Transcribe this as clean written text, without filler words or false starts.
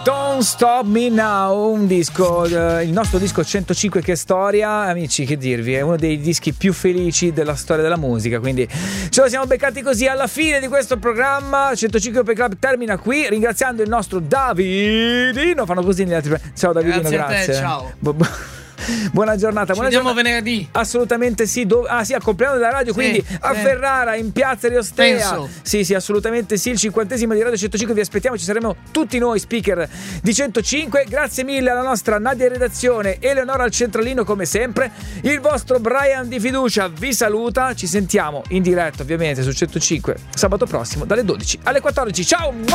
Don't Stop Me Now, un disco, il nostro disco 105 che storia, amici, che dirvi, è uno dei dischi più felici della storia della musica, quindi ce lo siamo beccati così alla fine di questo programma. 105 per Club termina qui, ringraziando il nostro Davidino, fanno così negli altri. Ciao Davidino, grazie. A te, ciao. Buona giornata. Ci vediamo venerdì. Assolutamente sì. Sì, al compleanno della radio, quindi a Ferrara, in piazza Riostea. Penso. Sì, assolutamente sì. Il 50° di Radio 105, vi aspettiamo. Ci saremo tutti noi speaker di 105. Grazie mille alla nostra Nadia in redazione, Eleonora al centralino come sempre. Il vostro Brian di fiducia vi saluta. Ci sentiamo in diretta ovviamente su 105 sabato prossimo dalle 12 alle 14. Ciao!